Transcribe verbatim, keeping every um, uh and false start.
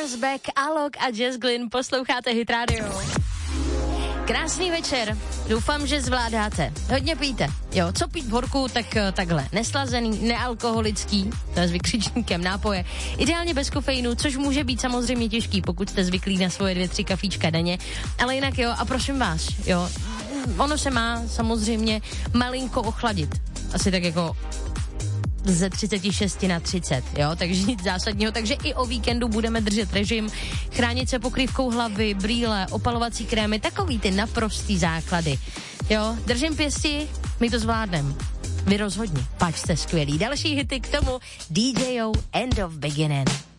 Summer's Back, Alok a Jess Glynn, posloucháte Hit Radio. Krásný večer, doufám, že zvládáte. Hodně pijte, jo, co pít v horku, tak takhle, neslazený, nealkoholický, to je s vykřičníkem nápoje, ideálně bez kofeinu, což může být samozřejmě těžký, pokud jste zvyklí na svoje dvě, tři kafíčka denně, ale jinak jo, a prosím vás, jo, ono se má samozřejmě malinko ochladit, asi tak jako ze třicet šest na třicet, jo, takže nic zásadního, takže i o víkendu budeme držet režim, chránit se pokrývkou hlavy, brýle, opalovací krémy, takový ty naprostý základy, jo, držím pěsti, my to zvládneme, vy rozhodně, pak jste skvělí. Další hity k tomu D J O End of Beginning.